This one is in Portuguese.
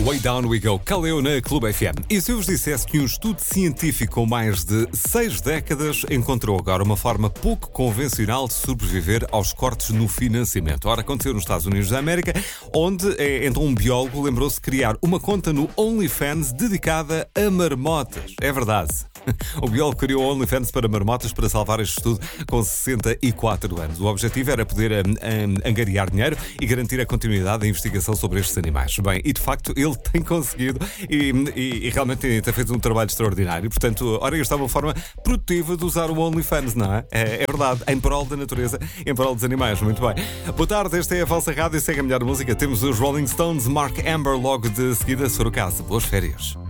Way Down We Go, Kaleo na Clube FM. E se eu vos dissesse que um estudo científico com mais de 6 décadas encontrou agora uma forma pouco convencional de sobreviver aos cortes no financiamento? Ora, aconteceu nos Estados Unidos da América, onde então um biólogo lembrou-se de criar uma conta no OnlyFans dedicada a marmotas. É verdade. O biólogo criou o OnlyFans para marmotas para salvar este estudo com 64 anos. O objetivo era poder angariar dinheiro e garantir a continuidade da investigação sobre estes animais. Bem, e de facto ele tem conseguido e realmente tem feito um trabalho extraordinário. Portanto, ora, esta é uma forma produtiva de usar o OnlyFans, não é? É verdade, em prol da natureza, em prol dos animais. Muito bem. Boa tarde, esta é a vossa rádio e segue a melhor música. Temos os Rolling Stones, Mark Amber logo de seguida, Sorocasa. Boas férias.